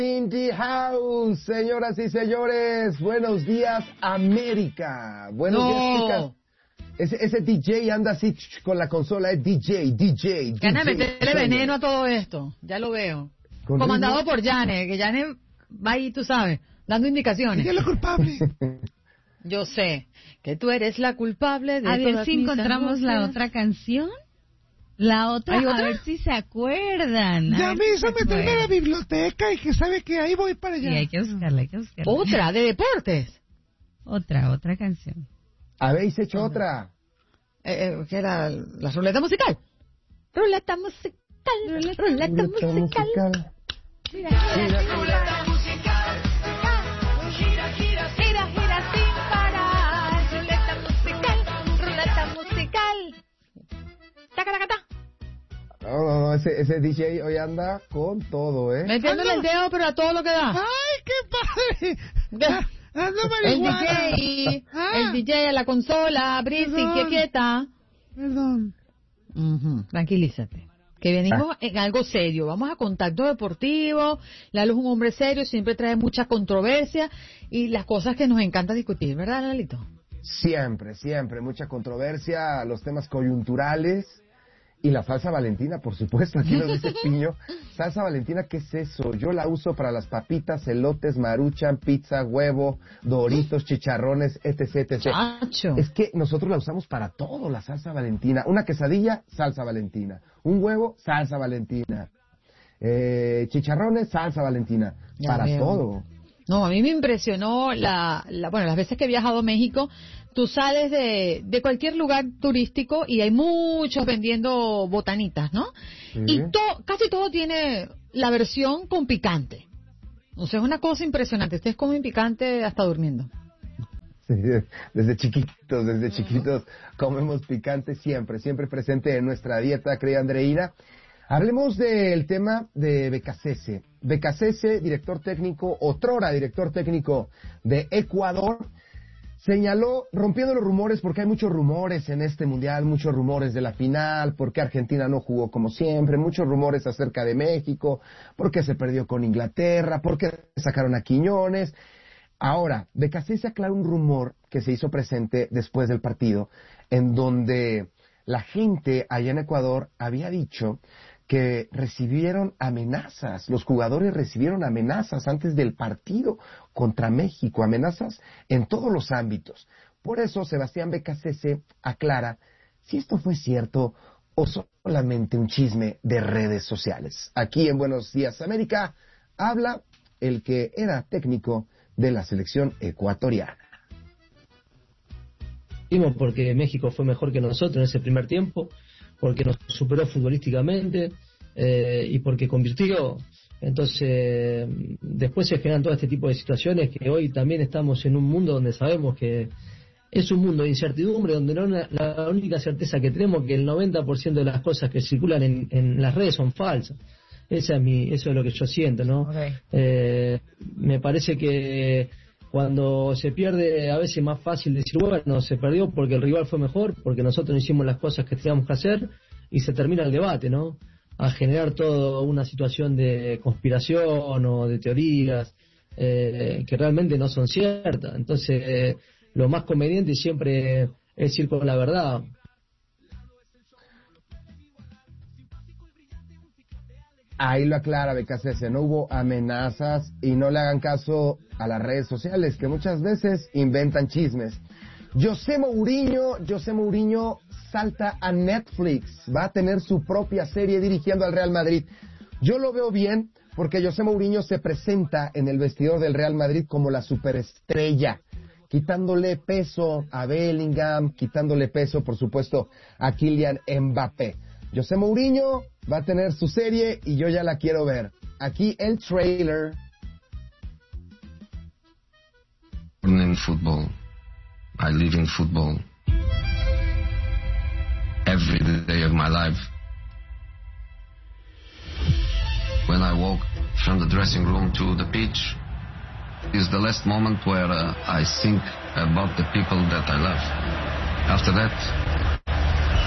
In the house, señoras y señores, buenos días América, buenos días chicas. Ese DJ anda así con la consola, es DJ. Gana meterle veneno a todo esto, ya lo veo. Comandado ritmo por Yane, que Yane va ahí, tú sabes, dando indicaciones. ¿Quién es la culpable? Yo sé que tú eres la culpable de a ver todas si encontramos la otra canción. La otra, a ver si se acuerdan. Ya me hizo meterme a la biblioteca y que sabe que ahí voy para allá. Sí, hay que buscarla. ¿Otra de deportes? Otra canción. ¿Habéis hecho otra? ¿Qué era? ¿La ruleta musical? Ruleta musical. Ruleta musical. Gira, ruleta musical. Gira sin parar. Ruleta musical. Tacatacata. No, ese DJ hoy anda con todo, ¿eh? Metiéndole el dedo, pero a todo lo que da. ¡Ay, qué padre! Ando marihuana. El DJ a la consola, Brisi, quieta. Perdón. Tranquilízate. Que venimos en algo serio. Vamos a Contacto Deportivo. Lalo es un hombre serio, siempre trae mucha controversia y las cosas que nos encanta discutir, ¿verdad, Lalito? Siempre, mucha controversia, los temas coyunturales y la salsa Valentina, por supuesto, aquí nos dice Piño. Salsa Valentina, ¿qué es eso? Yo la uso para las papitas, elotes, maruchan, pizza, huevo, doritos, chicharrones, etc. Chacho. Es que nosotros la usamos para todo, la salsa Valentina. Una quesadilla, salsa Valentina. Un huevo, salsa Valentina. Chicharrones, salsa Valentina. Ya para veo. todo. No, a mí me impresionó bueno, las veces que he viajado a México, tú sales de cualquier lugar turístico y hay muchos vendiendo botanitas, ¿no? Sí. Y casi todo tiene la versión con picante. O sea, es una cosa impresionante. Ustedes comen picante hasta durmiendo. Sí, desde chiquitos comemos picante siempre presente en nuestra dieta, querida Andreina. Hablemos del tema de Becasese. Becasese, director técnico, otrora director técnico de Ecuador, señaló, rompiendo los rumores, porque hay muchos rumores en este mundial, muchos rumores de la final, porque Argentina no jugó como siempre, muchos rumores acerca de México, porque se perdió con Inglaterra, porque sacaron a Quiñones. Ahora, Becasese aclara un rumor que se hizo presente después del partido, en donde la gente allá en Ecuador había dicho que recibieron amenazas, los jugadores recibieron amenazas antes del partido contra México, amenazas en todos los ámbitos. Por eso Sebastián Becasese aclara si esto fue cierto o solamente un chisme de redes sociales. Aquí en Buenos Días América habla el que era técnico de la selección ecuatoriana. Porque México fue mejor que nosotros en ese primer tiempo, porque nos superó futbolísticamente y porque convirtió. Entonces, después se generan todo este tipo de situaciones que hoy también estamos en un mundo donde sabemos que es un mundo de incertidumbre, donde la única certeza que tenemos es que el 90% de las cosas que circulan en las redes son falsas. Eso es lo que yo siento, ¿no? Okay. Me parece que cuando se pierde, a veces es más fácil decir, bueno, se perdió porque el rival fue mejor, porque nosotros no hicimos las cosas que teníamos que hacer, y se termina el debate, ¿no? A generar toda una situación de conspiración o de teorías que realmente no son ciertas. Entonces, lo más conveniente siempre es ir con la verdad. Ahí lo aclara Becasese, no hubo amenazas y no le hagan caso a las redes sociales que muchas veces inventan chismes. José Mourinho salta a Netflix, va a tener su propia serie dirigiendo al Real Madrid. Yo lo veo bien porque José Mourinho se presenta en el vestidor del Real Madrid como la superestrella, quitándole peso a Bellingham, quitándole peso, por supuesto, a Kylian Mbappé. José Mourinho va a tener su serie y yo ya la quiero ver. Aquí el trailer. In football, I live in football every day of my life. When I walk from the dressing room to the pitch, is the last moment where I think about the people that I love. After that,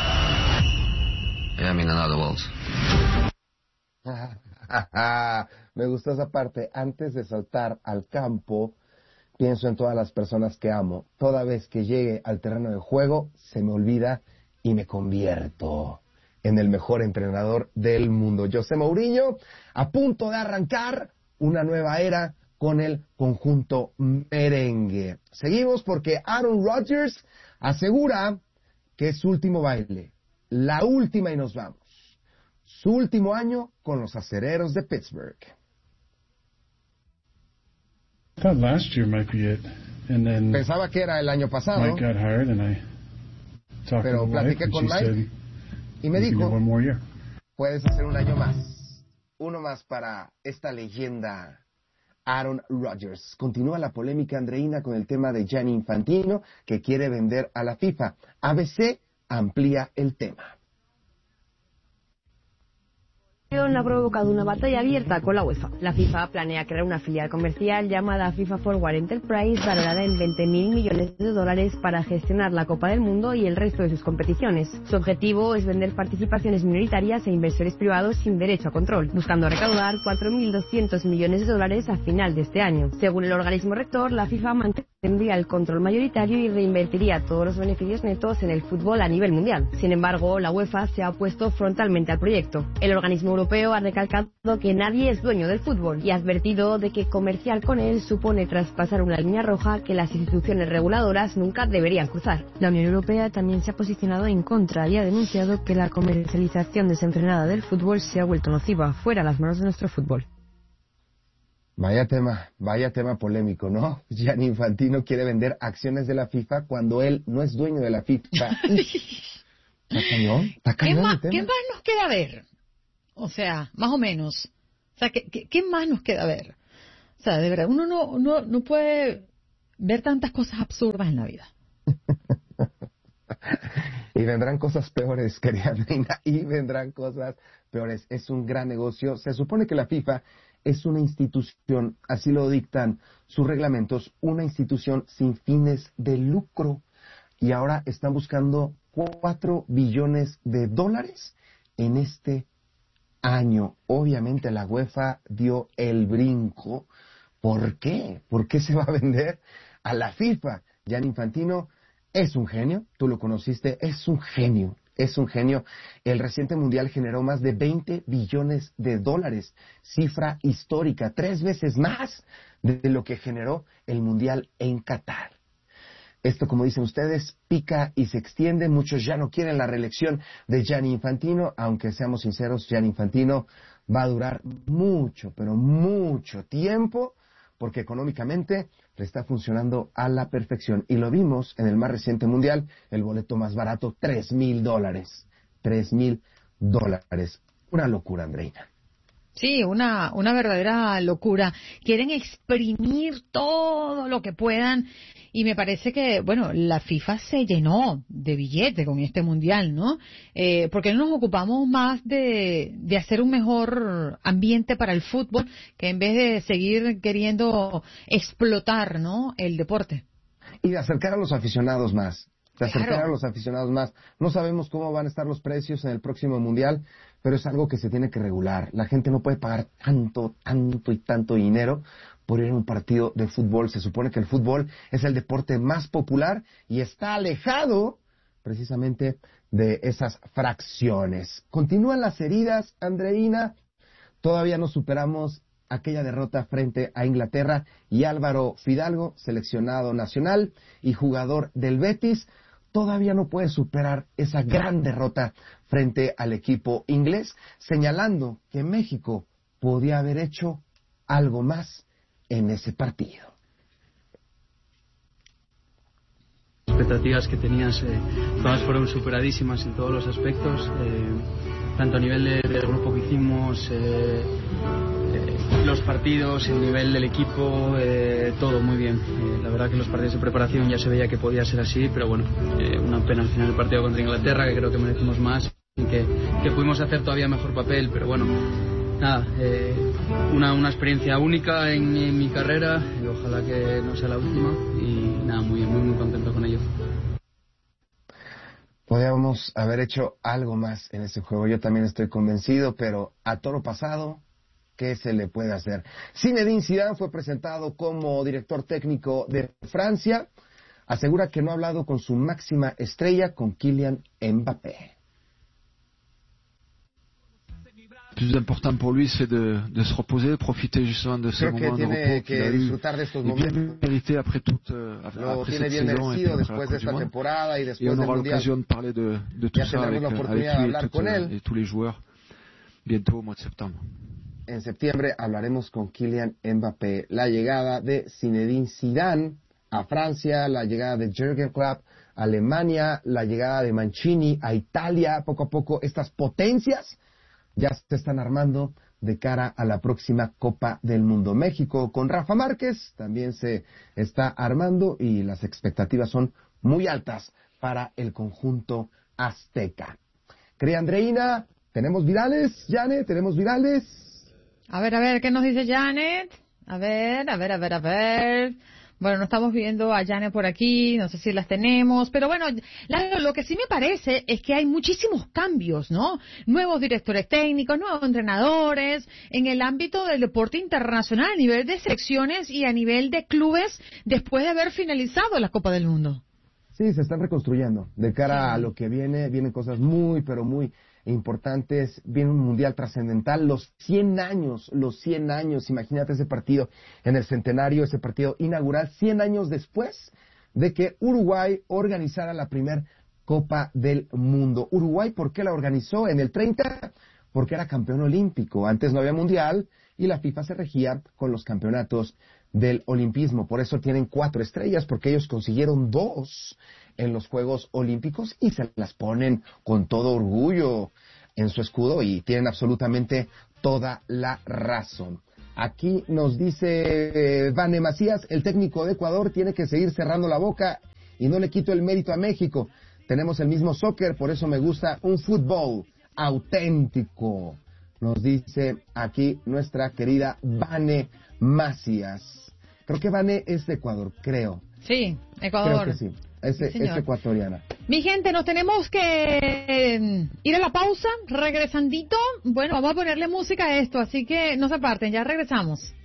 I am in another world. Me gustó esa parte. Antes de saltar al campo, pienso en todas las personas que amo. Toda vez que llegue al terreno de juego, se me olvida y me convierto en el mejor entrenador del mundo. José Mourinho, a punto de arrancar una nueva era con el conjunto merengue. Seguimos porque Aaron Rodgers asegura que es su último baile, la última y nos vamos. Su último año con los Acereros de Pittsburgh. Thought last year might be it, and then Pensaba que era el año pasado, Mike got hired, and I talked to pero the wife, platiqué and con she Mike said, y me "You can do dijo, one more year." puedes hacer un año más, uno más para esta leyenda Aaron Rodgers. Continúa la polémica, Andreina, con el tema de Gianni Infantino, que quiere vender a la FIFA. ABC amplía el tema. Ha provocado una batalla abierta con la UEFA. La FIFA planea crear una filial comercial llamada FIFA Forward Enterprise, valorada en 20.000 millones de dólares, para gestionar la Copa del Mundo y el resto de sus competiciones. Su objetivo es vender participaciones minoritarias a inversores privados sin derecho a control, buscando recaudar 4.200 millones de dólares a final de este año. Según el organismo rector, la FIFA mantendría el control mayoritario y reinvertiría todos los beneficios netos en el fútbol a nivel mundial. Sin embargo, la UEFA se ha opuesto frontalmente al proyecto. El organismo europeo ha recalcado que nadie es dueño del fútbol y ha advertido de que comerciar con él supone traspasar una línea roja que las instituciones reguladoras nunca deberían cruzar. La Unión Europea también se ha posicionado en contra y ha denunciado que la comercialización desenfrenada del fútbol se ha vuelto nociva, fuera las manos de nuestro fútbol. Vaya tema polémico, ¿no? Gianni Infantino quiere vender acciones de la FIFA cuando él no es dueño de la FIFA. ¿Está cañón? ¿Qué más nos queda ver? O sea, más o menos. O sea, ¿qué más nos queda ver? O sea, de verdad, uno no puede ver tantas cosas absurdas en la vida. Y vendrán cosas peores, querida Reina, y vendrán cosas peores. Es un gran negocio. Se supone que la FIFA es una institución, así lo dictan sus reglamentos, una institución sin fines de lucro. Y ahora están buscando 4 billones de dólares en este año. Obviamente la UEFA dio el brinco. ¿Por qué? ¿Por qué se va a vender a la FIFA? Gianni Infantino es un genio, tú lo conociste, es un genio. El reciente mundial generó más de 20 billones de dólares, cifra histórica, 3 veces más de lo que generó el mundial en Qatar. Esto, como dicen ustedes, pica y se extiende. Muchos ya no quieren la reelección de Gianni Infantino, aunque seamos sinceros, Gianni Infantino va a durar mucho, pero mucho tiempo, porque económicamente le está funcionando a la perfección. Y lo vimos en el más reciente mundial, el boleto más barato, $3,000. $3,000. Una locura, Andreina. Sí, una verdadera locura. Quieren exprimir todo lo que puedan y me parece que, bueno, la FIFA se llenó de billete con este mundial, ¿no? ¿Por qué no nos ocupamos más de hacer un mejor ambiente para el fútbol que en vez de seguir queriendo explotar, ¿no?, el deporte? Y de acercar a los aficionados más. Claro. No sabemos cómo van a estar los precios en el próximo mundial, pero es algo que se tiene que regular. La gente no puede pagar tanto dinero por ir a un partido de fútbol. Se supone que el fútbol es el deporte más popular y está alejado precisamente de esas fracciones. Continúan las heridas, Andreina. Todavía no superamos aquella derrota frente a Inglaterra, y Álvaro Fidalgo, seleccionado nacional y jugador del Betis, todavía no puede superar esa gran derrota frente al equipo inglés, señalando que México podía haber hecho algo más en ese partido. Las expectativas que tenías todas fueron superadísimas en todos los aspectos, tanto a nivel del grupo que hicimos, los partidos, el nivel del equipo, todo muy bien. La verdad que los partidos de preparación ya se veía que podía ser así, pero bueno, una pena al final el partido contra Inglaterra, que creo que merecimos más y que pudimos hacer todavía mejor papel, pero bueno, nada, una experiencia única en mi carrera, y ojalá que no sea la última, y nada, muy contento con ello. Podríamos haber hecho algo más en ese juego, yo también estoy convencido, pero a toro pasado, ¿qué se le puede hacer? Zinedine Zidane fue presentado como director técnico de Francia. Asegura que no ha hablado con su máxima estrella, con Kylian Mbappé. Le plus important pour lui, c'est de se reposer, profiter justement de ces moments de repos qu'il a eu, et bien mérité après cette saison et après la Coupe du Monde. Et on aura l'occasion de parler de tout ça avec lui et tous les joueurs bientôt au mois de septembre. En septiembre hablaremos con Kylian Mbappé. La llegada de Zinedine Zidane a Francia, la llegada de Jürgen Klopp a Alemania, la llegada de Mancini a Italia. Poco a poco estas potencias ya se están armando de cara a la próxima Copa del Mundo. México con Rafa Márquez también se está armando y las expectativas son muy altas para el conjunto azteca. Querida Andreina, ¿tenemos virales, Janet? ¿Tenemos virales? A ver, ¿qué nos dice Janet? A ver. Bueno, no estamos viendo a Janet por aquí, no sé si las tenemos, pero bueno, lo que sí me parece es que hay muchísimos cambios, ¿no? Nuevos directores técnicos, nuevos entrenadores, en el ámbito del deporte internacional, a nivel de selecciones y a nivel de clubes, después de haber finalizado la Copa del Mundo. Sí, se están reconstruyendo. De cara a lo que vienen cosas muy, pero muy importantes. Viene un mundial trascendental, los 100 años, imagínate ese partido en el centenario, ese partido inaugural, 100 años después de que Uruguay organizara la primer Copa del Mundo. Uruguay, ¿por qué la organizó? En el 30, porque era campeón olímpico. Antes no había mundial y la FIFA se regía con los campeonatos del olimpismo. Por eso tienen 4 estrellas, porque ellos consiguieron 2 en los Juegos Olímpicos y se las ponen con todo orgullo en su escudo y tienen absolutamente toda la razón. Aquí nos dice Vane Macías, el técnico de Ecuador tiene que seguir cerrando la boca y no le quito el mérito a México. Tenemos el mismo soccer, por eso me gusta un fútbol auténtico. Nos dice aquí nuestra querida Vane Macías. Creo que Vane es de Ecuador, creo. Sí, Ecuador. Creo que sí. Es ecuatoriana. Mi gente, nos tenemos que ir a la pausa, regresandito. Bueno, vamos a ponerle música a esto, así que no se aparten, ya regresamos.